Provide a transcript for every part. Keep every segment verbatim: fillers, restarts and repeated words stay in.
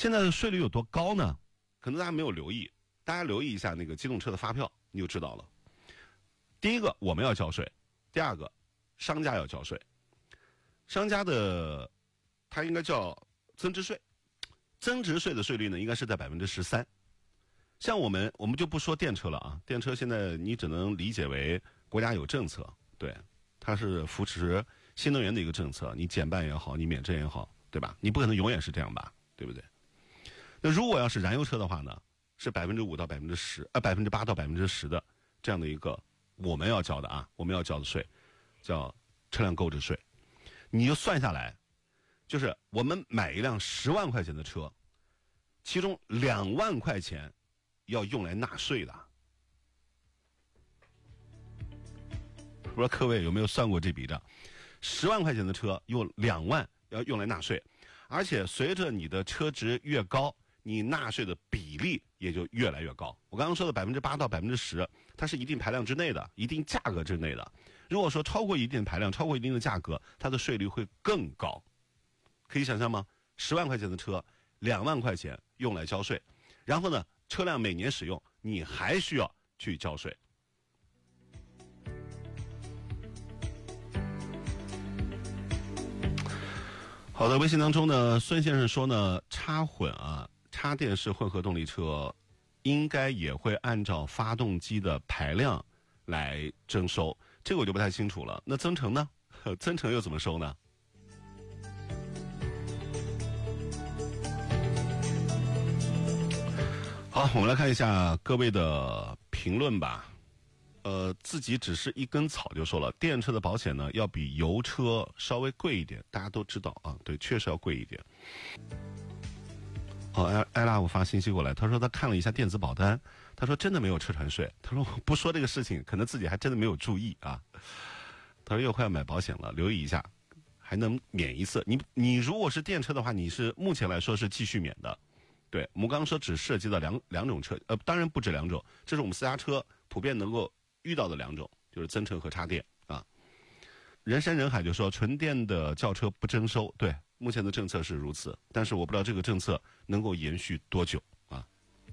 现在的税率有多高呢？可能大家没有留意，大家留意一下那个机动车的发票，你就知道了。第一个，我们要交税；第二个，商家要交税。商家的它应该叫增值税，增值税的税率呢，应该是在百分之十三。像我们，我们就不说电车了啊，电车现在你只能理解为国家有政策，对，它是扶持新能源的一个政策，你减半也好，你免征也好，对吧？你不可能永远是这样吧，对不对？那如果要是燃油车的话呢，是百分之五到百分之十，呃，百分之八到百分之十的这样的一个我们要交的啊，我们要交的税，叫车辆购置税。你就算下来，就是我们买一辆十万块钱的车，其中两万块钱要用来纳税的。不知道各位有没有算过这笔账？十万块钱的车用两万要用来纳税，而且随着你的车值越高，你纳税的比例也就越来越高。我刚刚说的百分之八到百分之十，它是一定排量之内的，一定价格之内的。如果说超过一定排量，超过一定的价格，它的税率会更高。可以想象吗？十万块钱的车，两万块钱用来交税，然后呢，车辆每年使用，你还需要去交税。好的，微信当中呢，孙先生说呢，插混啊，插电式混合动力车应该也会按照发动机的排量来征收，这个我就不太清楚了。那增程呢？增程又怎么收呢？好，我们来看一下各位的评论吧。呃，自己只是一根草就说了，电车的保险呢要比油车稍微贵一点，大家都知道啊，对，确实要贵一点。哦，艾艾拉，我发信息过来，他说他看了一下电子保单，他说真的没有车船税，他说不说这个事情，可能自己还真的没有注意啊。他说又快要买保险了，留意一下，还能免一次。你你如果是电车的话，你是目前来说是继续免的。对，我们刚刚说只涉及到两两种车，呃，当然不止两种，这是我们私家车普遍能够遇到的两种，就是增程和插电啊。人山人海就说纯电的轿车不征收，对，目前的政策是如此，但是我不知道这个政策能够延续多久啊。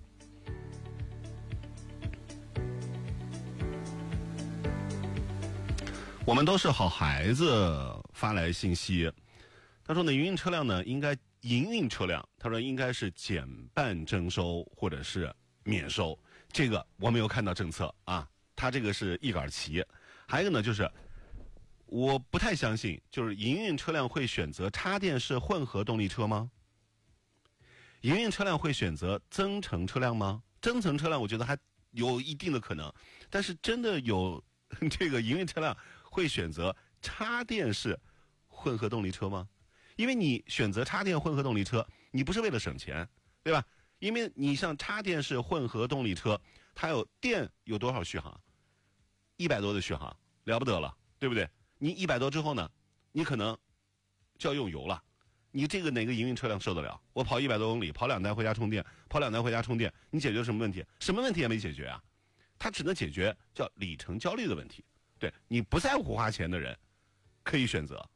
我们都是好孩子发来信息，他说呢，营运车辆呢应该营运车辆，他说应该是减半征收或者是免收，这个我没有看到政策啊，他这个是一杆旗。还有一个呢，就是我不太相信，就是营运车辆会选择插电式混合动力车吗？营运车辆会选择增程车辆吗？增程车辆我觉得还有一定的可能，但是真的有这个营运车辆会选择插电式混合动力车吗？因为你选择插电混合动力车，你不是为了省钱，对吧？因为你像插电式混合动力车，它有电有多少续航？一百多的续航，了不得了，对不对？你一百多之后呢，你可能就要用油了。你这个哪个营运车辆受得了？我跑一百多公里，跑两台回家充电，跑两台回家充电，你解决什么问题？什么问题也没解决啊！它只能解决叫里程焦虑的问题。对，你不在乎花钱的人，可以选择。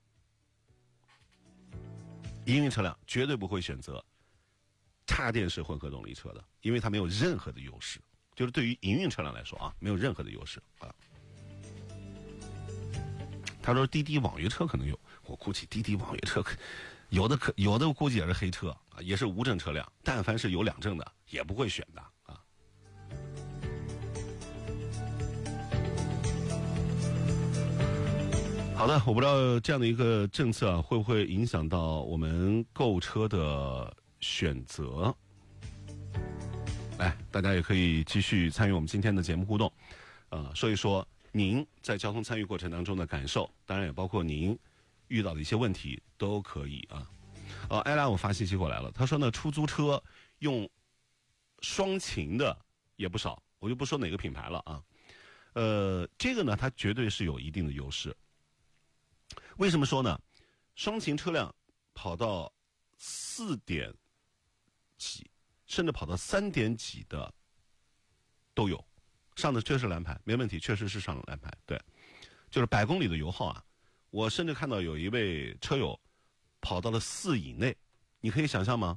营运车辆绝对不会选择插电式混合动力车的，因为它没有任何的优势，就是对于营运车辆来说啊，没有任何的优势啊。他说滴滴网约车可能有，我估计滴滴网约车有的可有的估计也是黑车啊，也是无证车辆，但凡是有两证的也不会选的啊。好的，我不知道这样的一个政策啊，会不会影响到我们购车的选择。来，大家也可以继续参与我们今天的节目互动，呃，说一说您在交通参与过程当中的感受，当然也包括您遇到的一些问题都可以啊。呃，艾拉我发信息过来了，他说呢，出租车用双擎的也不少，我就不说哪个品牌了啊。呃，这个呢，它绝对是有一定的优势。为什么说呢？双擎车辆跑到四点几，甚至跑到三点几的都有，上的确实蓝牌，没问题，确实是上了蓝牌。对，就是百公里的油耗啊，我甚至看到有一位车友跑到了四以内，你可以想象吗？